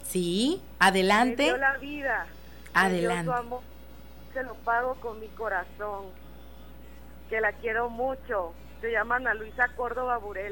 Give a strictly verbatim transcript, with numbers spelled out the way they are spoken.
Sí, Me adelante. dio la vida. Me dio su Adelante. amor. Se lo pago con mi corazón. Que la quiero mucho. Se llama Ana Luisa Córdoba Burel.